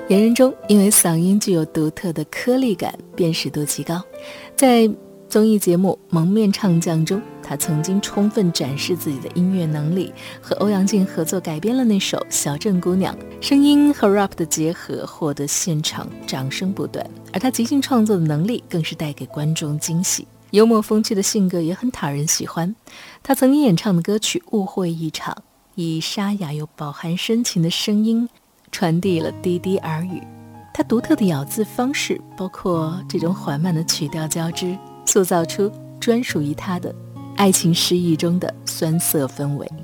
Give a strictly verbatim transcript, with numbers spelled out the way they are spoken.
演人中因为嗓音具有独特的颗粒感，辨识度极高。在综艺节目《蒙面唱将》中，他曾经充分展示自己的音乐能力，和欧阳靖合作改编了那首《小镇姑娘》，声音和 rap 的结合获得现场掌声不断，而他即兴创作的能力更是带给观众惊喜。幽默风趣的性格也很讨人喜欢。他曾经演唱的歌曲《误会一场》，以沙哑又饱含深情的声音传递了滴滴耳语。他独特的咬字方式，包括这种缓慢的曲调交织，塑造出专属于他的爱情诗意中的酸涩氛围。